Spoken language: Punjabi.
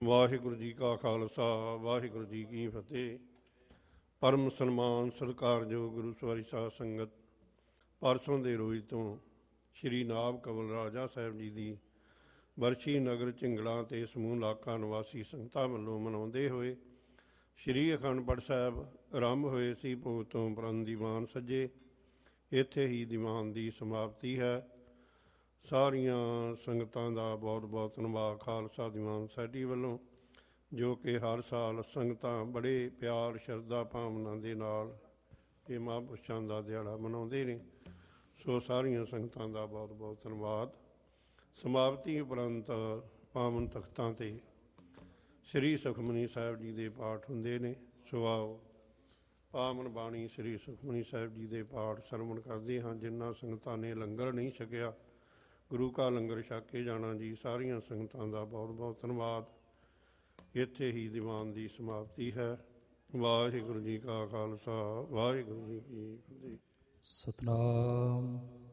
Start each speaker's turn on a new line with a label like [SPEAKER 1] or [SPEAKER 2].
[SPEAKER 1] ਵਾਹਿਗੁਰੂ ਜੀ ਕਾ ਖਾਲਸਾ ਵਾਹਿਗੁਰੂ ਜੀ ਕੀ ਫਤਿਹ। ਪਰਮ ਸਨਮਾਨ ਸਤਿਕਾਰਯੋਗ ਗੁਰੂ ਸਵਾਰੀ ਸਾਧ ਸੰਗਤ, ਪਰਸੋਂ ਦੇ ਰੋਜ਼ ਤੋਂ ਸ਼੍ਰੀ ਨਾਭ ਕਮਲ ਰਾਜਾ ਸਾਹਿਬ ਜੀ ਦੀ ਬਰਛੀ ਨਗਰ ਝਿੰਗੜਾਂ ਅਤੇ ਸਮੂਹ ਇਲਾਕਾ ਨਿਵਾਸੀ ਸੰਗਤਾਂ ਵੱਲੋਂ ਮਨਾਉਂਦੇ ਹੋਏ ਸ਼੍ਰੀ ਅਖੰਡ ਪਾਠ ਸਾਹਿਬ ਆਰੰਭ ਹੋਏ ਸੀ। ਭੋਗ ਤੋਂ ਉਪਰੰਤ ਦੀਵਾਨ ਸੱਜੇ। ਇੱਥੇ ਹੀ ਦੀਵਾਨ ਦੀ ਸਮਾਪਤੀ ਹੈ। ਸਾਰੀਆਂ ਸੰਗਤਾਂ ਦਾ ਬਹੁਤ ਬਹੁਤ ਧੰਨਵਾਦ ਖਾਲਸਾ ਦੀਵਾਨ ਸੋਸਾਇਟੀ ਵੱਲੋਂ, ਜੋ ਕਿ ਹਰ ਸਾਲ ਸੰਗਤਾਂ ਬੜੇ ਪਿਆਰ ਸ਼ਰਧਾ ਭਾਵਨਾ ਦੇ ਨਾਲ ਇਹ ਮਹਾਂਪੁਰਸ਼ਾਂ ਦਾ ਦਿਹਾੜਾ ਮਨਾਉਂਦੇ ਨੇ। ਸੋ ਸਾਰੀਆਂ ਸੰਗਤਾਂ ਦਾ ਬਹੁਤ ਬਹੁਤ ਧੰਨਵਾਦ। ਸਮਾਪਤੀ ਉਪਰੰਤ ਪਾਵਨ ਤਖਤਾਂ 'ਤੇ ਸ੍ਰੀ ਸੁਖਮਨੀ ਸਾਹਿਬ ਜੀ ਦੇ ਪਾਠ ਹੁੰਦੇ ਨੇ। ਸੋ ਆਓ ਪਾਵਨ ਬਾਣੀ ਸ੍ਰੀ ਸੁਖਮਨੀ ਸਾਹਿਬ ਜੀ ਦੇ ਪਾਠ ਸਰਵਣ ਕਰਦੇ ਹਾਂ। ਜਿਨ੍ਹਾਂ ਸੰਗਤਾਂ ਨੇ ਲੰਗਰ ਨਹੀਂ ਛਕਿਆ, ਗੁਰੂ ਕਾ ਲੰਗਰ ਛਕ ਕੇ ਜਾਣਾ ਜੀ। ਸਾਰੀਆਂ ਸੰਗਤਾਂ ਦਾ ਬਹੁਤ ਬਹੁਤ ਧੰਨਵਾਦ। ਇੱਥੇ ਹੀ ਦੀਵਾਨ ਦੀ ਸਮਾਪਤੀ ਹੈ। ਵਾਹਿਗੁਰੂ ਜੀ ਕਾ ਖਾਲਸਾ ਵਾਹਿਗੁਰੂ ਜੀ ਕੀ ਫਤਿਹ।
[SPEAKER 2] ਸਤਨਾਮ।